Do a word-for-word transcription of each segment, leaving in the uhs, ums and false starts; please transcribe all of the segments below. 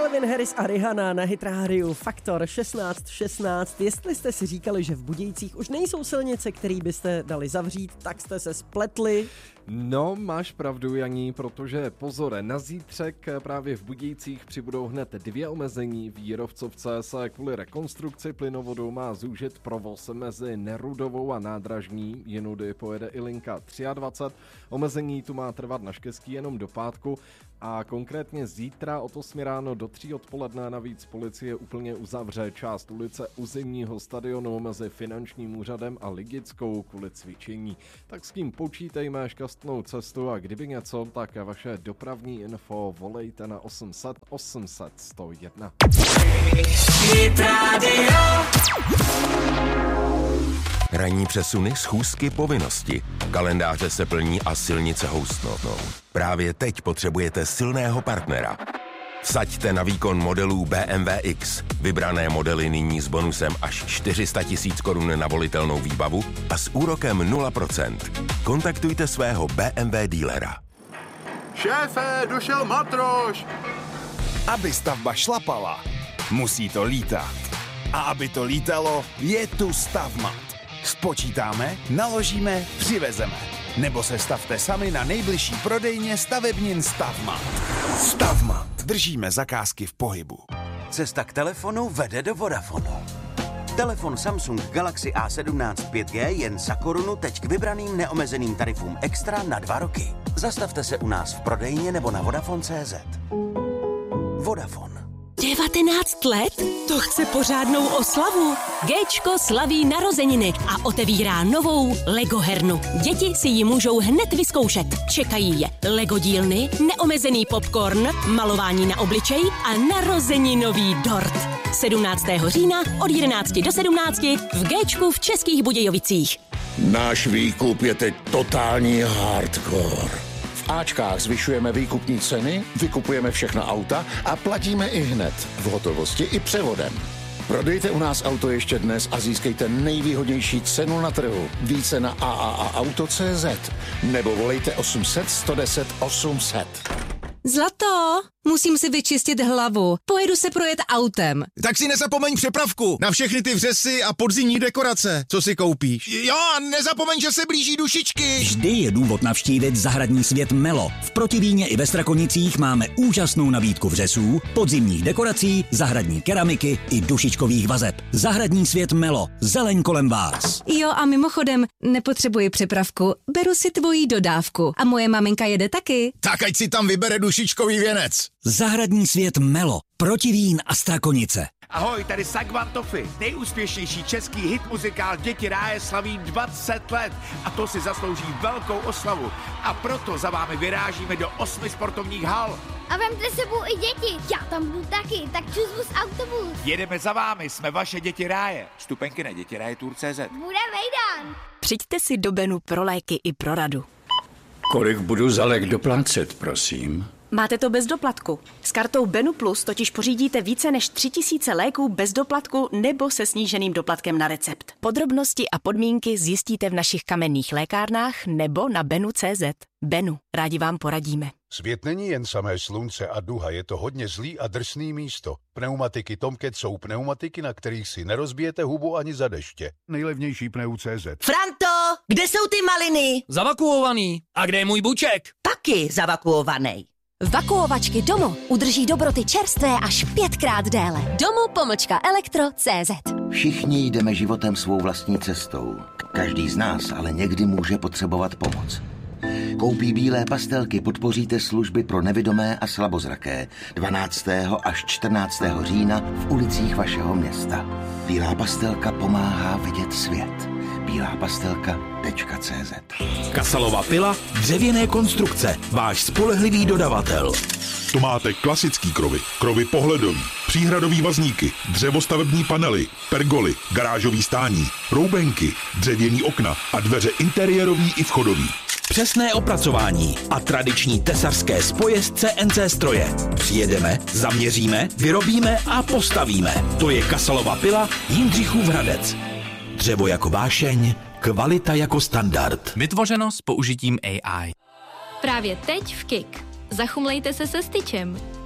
Calvin Harris a Rihanna na Hit rádiu Faktor šestnáct šestnáct. Jestli jste si říkali, že v Budějcích už nejsou silnice, které byste dali zavřít, tak jste se spletli. No, máš pravdu, Janí, protože pozor, na zítřek právě v Budějcích přibudou hned dvě omezení. Výrovcovce se kvůli rekonstrukci plynovodu má zúžit provoz mezi Nerudovou a Nádražní, jinudy pojede i linka dvacet tři. Omezení tu má trvat na Štěstí jenom do pátku a konkrétně zítra od osmi ráno do tří odpoledne navíc policie úplně uzavře část ulice u Zimního stadionu mezi Finančním úřadem a Ligickou kvůli cvičení. Tak s tím počítejme šťastnou cestu a kdyby něco, tak vaše dopravní info volejte na osm set osm set sto jedna. Ranní přesuny, schůzky, povinnosti. Kalendáře se plní a silnice houstnou. Právě teď potřebujete silného partnera. Vsaďte na výkon modelů B M W X. Vybrané modely nyní s bonusem až čtyři sta tisíc korun na volitelnou výbavu a s úrokem nula procent. Kontaktujte svého B M W dílera. Šéfe, došel matroš! Aby stavba šlapala, musí to lítat. A aby to lítalo, je tu Stavmat. Spočítáme, naložíme, přivezeme. Nebo se stavte sami na nejbližší prodejně stavebnin Stavmat. Stavmat. Držíme zakázky v pohybu. Cesta k telefonu vede do Vodafonu. Telefon Samsung Galaxy A sedmnáct pět G jen za korunu teď k vybraným neomezeným tarifům extra na dva roky. Zastavte se u nás v prodejně nebo na Vodafone tečka cé zet. Vodafone. devatenáct let? To chce pořádnou oslavu. Géčko slaví narozeniny a otevírá novou Lego hernu. Děti si ji můžou hned vyzkoušet. Čekají je Lego dílny, neomezený popcorn, malování na obličej a narozeninový dort. sedmnáctého října od jedenácti do sedmnácti v Géčku v Českých Budějovicích. Náš výkup je teď totální hardcore. V Ačkách zvyšujeme výkupní ceny, vykupujeme všechna auta a platíme i hned, v hotovosti i převodem. Prodejte u nás auto ještě dnes a získejte nejvýhodnější cenu na trhu. Více na a a a auto tečka cé zet nebo volejte osm set sto deset osm set. Zlato, musím si vyčistit hlavu. Pojedu se projet autem. Tak si nezapomeň přepravku na všechny ty vřesy a podzimní dekorace, co si koupíš. Jo, a nezapomeň, že se blíží dušičky. Vždy je důvod navštívit zahradní svět Melo. V Protivíně i ve Strakonicích máme úžasnou nabídku vřesů, podzimních dekorací, zahradní keramiky i dušičkových vazeb. Zahradní svět Melo. Zeleň kolem vás. Jo, a mimochodem, nepotřebuji přepravku. Beru si tvoji dodávku. A moje maminka jede taky. Tak ať si tam vybere dušičkový věnec. Zahradní svět Melo. Protivín a Strakonice. Ahoj, tady Sagvan Toffy. Nejúspěšnější český hit muzikál Děti ráje slaví dvacet let a to si zaslouží velkou oslavu. A proto za vámi vyrážíme do osmi sportovních hal. A vemte sebou i děti. Já tam budu taky, tak čus autobus. Jedeme za vámi, jsme vaše Děti ráje. Vstupenky na dětiraje tour tečka cé zet. Bude vejdán. Přijďte si do Benu pro léky i pro radu. Kolik budu za lék doplácet, prosím? Máte to bez doplatku. S kartou Benu Plus totiž pořídíte více než tři tisíce léků bez doplatku nebo se sníženým doplatkem na recept. Podrobnosti a podmínky zjistíte v našich kamenných lékárnách nebo na benu tečka cé zet. Benu, rádi vám poradíme. Svět není jen samé slunce a duha, je to hodně zlý a drsný místo. Pneumatiky Tomcat jsou pneumatiky, na kterých si nerozbijete hubu ani za deště. Nejlevnější pneu tečka cé zet. Franto, kde jsou ty maliny? Zavakuovaný. A kde je můj buček? Taky zavakuovaný. Vakuovačky Domo udrží dobroty čerstvé až pětkrát déle. Domo pomlčka elektro tečka cé zet. Všichni jdeme životem svou vlastní cestou. Každý z nás ale někdy může potřebovat pomoc. Koupí bílé pastelky podpoříte služby pro nevidomé a slabozraké dvanáctého až čtrnáctého října v ulicích vašeho města. Bílá pastelka pomáhá vidět svět. bílá pastelka tečka cé zet. Kasalova pila, dřevěné konstrukce, váš spolehlivý dodavatel. To máte klasický krovy, krovy pohledový, příhradový vazníky, dřevostavební panely, pergoly, garážový stání, roubenky, dřevěný okna a dveře interiérový i vchodový. Přesné opracování a tradiční tesařské spoje z C N C stroje. Přijedeme, zaměříme, vyrobíme a postavíme. To je Kasalova pila Jindřichův Hradec. Dřevo jako vášeň, kvalita jako standard. Vytvořeno s použitím A I. Právě teď v Kik. Zachumlejte se se styčem.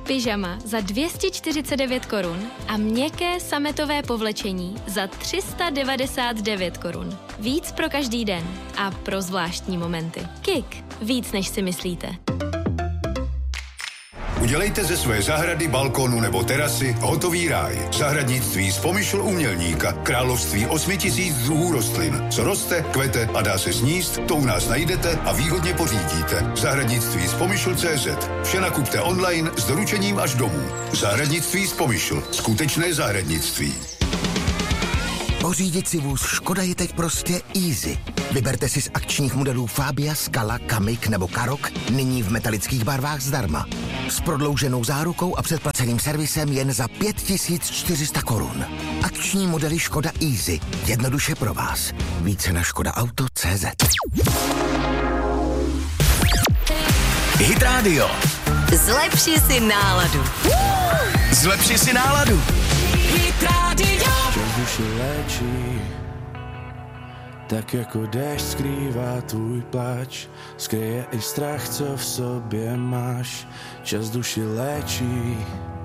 pyžama za dvě stě čtyřicet devět korun a měkké sametové povlečení za tři sta devadesát devět korun. Víc pro každý den a pro zvláštní momenty. Kik. Víc než si myslíte. Udělejte ze své zahrady, balkónu nebo terasy hotový ráj. Zahradnictví z Pomyšl umělníka. Království osmi tisíc druhů rostlin. Co roste, kvete a dá se sníst, to u nás najdete a výhodně pořídíte. Zahradnictví z Pomyšl tečka cé zet. Vše nakupte online s doručením až domů. Zahradnictví z Pomyšl. Skutečné zahradnictví. Pořídit si vůz Škoda je teď prostě easy. Vyberte si z akčních modelů Fabia, Scala, Kamik nebo Karok nyní v metalických barvách zdarma. S prodlouženou zárukou a předplaceným servisem jen za pět tisíc čtyři sta korun. Akční modely Škoda Easy. Jednoduše pro vás. Více na škoda auto tečka cé zet. Hit Radio. Zlepši si náladu. Zlepši si náladu. Hit Radio. Čas duši léčí, tak jako déšť skrývá tvůj pláč, skryje i strach, co v sobě máš. Čas duši léčí,